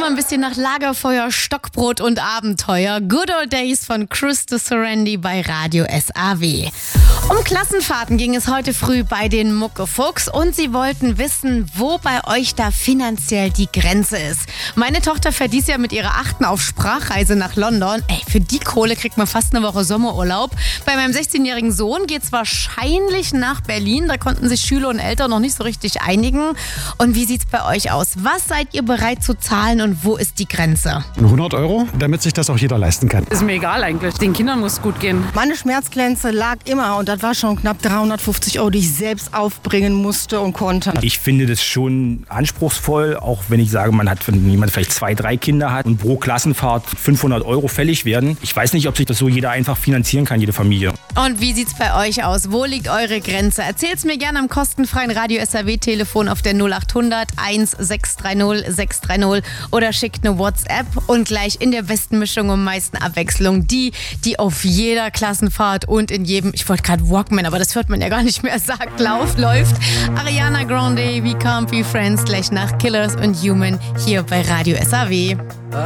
immer ein bisschen nach Lagerfeuer, Stockbrot und Abenteuer. Good Old Days von Krista Serendi bei Radio SAW. Um Klassenfahrten ging es heute früh bei den Muckefuchs und sie wollten wissen, wo bei euch da finanziell die Grenze ist. Meine Tochter fährt dies Jahr mit ihrer 8. auf Sprachreise nach London. Für die Kohle kriegt man fast eine Woche Sommerurlaub. Bei meinem 16-jährigen Sohn geht es wahrscheinlich nach Berlin. Da konnten sich Schüler und Eltern noch nicht so richtig einigen. Und wie sieht's bei euch aus? Was seid ihr bereit zu zahlen und wo ist die Grenze? 100 €, damit sich das auch jeder leisten kann. Ist mir egal eigentlich. Den Kindern muss es gut gehen. Meine Schmerzgrenze lag immer und das war schon knapp 350 €, die ich selbst aufbringen musste und konnte. Ich finde das schon anspruchsvoll, auch wenn ich sage, wenn jemand vielleicht 2, 3 Kinder hat und pro Klassenfahrt 500 € fällig werden. Ich weiß nicht, ob sich das so jeder einfach finanzieren kann, jede Familie. Und wie sieht's bei euch aus? Wo liegt eure Grenze? Erzählt's mir gerne am kostenfreien Radio SAW-Telefon auf der 0800 1630 630 oder schickt eine WhatsApp und gleich in der besten Mischung und meisten Abwechslung die auf jeder Klassenfahrt und in jedem, ich wollte gerade Walkman, aber das hört man ja gar nicht mehr, läuft. Ariana Grande, We Can't Be Friends, gleich nach Killers und Human hier bei Radio SAW.